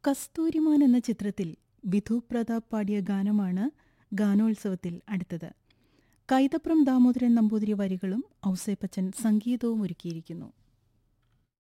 കസ്തൂരിമാൻ എന്ന ചിത്രത്തിൽ വിധു പ്രതാപ് പാടിയ ഗാനമാണ് ഗാനോത്സവത്തിൽ അടുത്തത്. കൈതപ്രം ദാമോദരൻ നമ്പൂതിരി വരികളും ഔസേപ്പച്ചൻ സംഗീതവും ഒരുക്കിയിരിക്കുന്നു.